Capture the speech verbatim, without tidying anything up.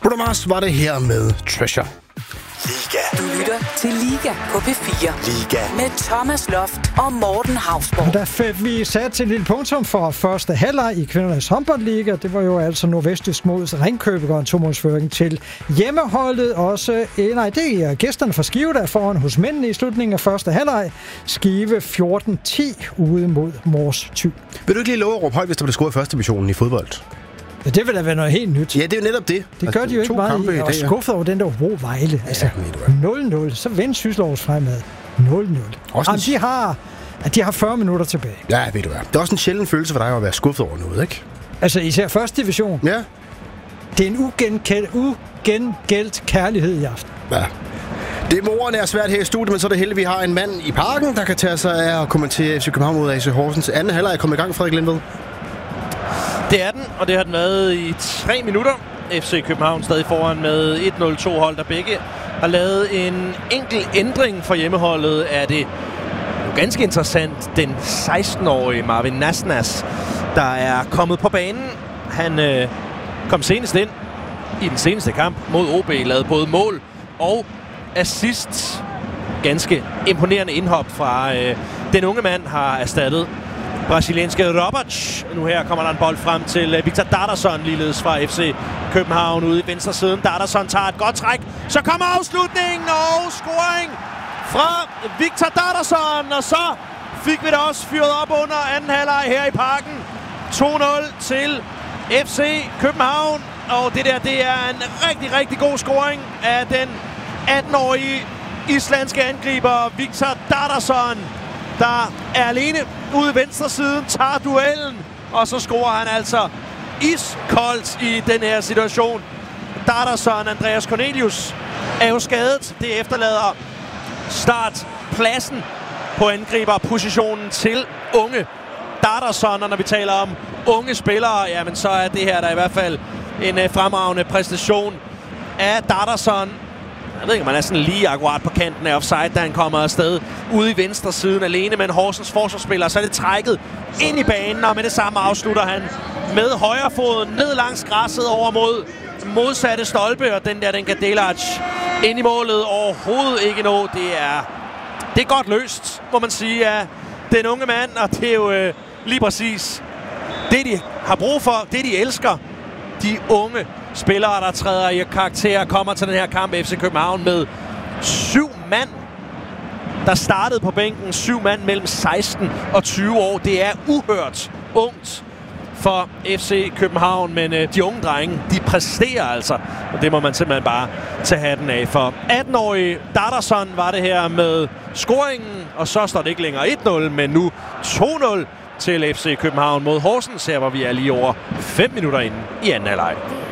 Bruno Mars var det her med Treasure. Liga. Du lytter til Liga på P fire. Liga. Med Thomas Loft og Morten Hausborg. Der fik vi sat til en lille punktum for første halvleg i kvindernes håndboldliga. Det var jo altså Nordvestjysk mod Ringkøbing og en to-målsføring til hjemmeholdet. Også, eh, nej, det er gæsterne fra Skive, der er foran hos mændene i slutningen af første halvleg. Skive fjorten ti ude mod Mors Thy. Vil du ikke lige love at råbe højt, hvis der bliver scoret i første divisionen i fodbold? Ja, det vil da være noget helt nyt. Ja, det er jo netop det. Det gør altså, de jo ikke meget i. Jeg var skuffet over den der Ro Vejle. Altså, nul nul. Så vend Syslovs fremad. nul nul. Jamen, de har, de har fyrre minutter tilbage. Ja, ved du hvad. Det er også en sjælden følelse for dig at være skuffet over noget, ikke? Altså, især første division. Ja. Det er en ugengældt, ugengældt kærlighed i aften. Ja. Det morerne er svært her i studiet, men så er det heldigt, vi har en mand i parken, der kan tage sig af at kommentere F C København mod A C Horsens. Anden halvleg er kommet i gang, Frederik Lindved. Det er den, og det har den været i tre minutter. F C København stadig foran med et nul to hold, der begge har lavet en enkelt ændring for hjemmeholdet. Er det ganske interessant, den seksten-årige Marvin Nasnas, der er kommet på banen. Han øh, kom senest ind i den seneste kamp mod O B, lavede både mål og assist. Ganske imponerende indhop fra øh, den unge mand har erstattet brasilianske Roberts. Nu her kommer der en bold frem til Victor Darderson, ligeledes fra F C København ude i venstre siden. Darderson tager et godt træk. Så kommer afslutningen og scoring fra Victor Darderson. Og så fik vi det også fyret op under anden halvleg her i parken. to nul til F C København. Og det der, det er en rigtig, rigtig god scoring af den atten-årige islandske angriber Victor Darderson, der er alene ude i venstre siden, tager duellen, og så scorer han altså iskoldt i den her situation. Darderson, Andreas Cornelius, er jo skadet. Det efterlader startpladsen på angriberpositionen til unge Darderson, og når vi taler om unge spillere, jamen så er det her der i hvert fald en uh, fremragende præstation af Darderson. Jeg ved ikke, om han er sådan lige akkurat på kanten af offside, da han kommer afsted ude i venstre siden alene med en Horsens forsvarsspiller. Så er det trækket ind i banen, og med det samme afslutter han med højrefoden ned langs græsset over mod modsatte stolpe. Og den der, den kan Delac ind i målet overhovedet ikke nå. Det er, det er godt løst, må man sige, af den unge mand. Og det er jo øh, lige præcis det, de har brug for, det de elsker. De unge spillere, der træder i karakter, kommer til den her kamp. F C København med syv mand, der startede på bænken. Syv mand mellem seksten og tyve år. Det er uhørt ungt for F C København, men øh, de unge drenge, de præsterer altså. Og det må man simpelthen bare tage hatten af for. atten-årige Darderson var det her med scoringen, og så står det ikke længere et nul, men nu to nul til F C København mod Horsens, her hvor vi er lige over fem minutter inde i anden halvleg.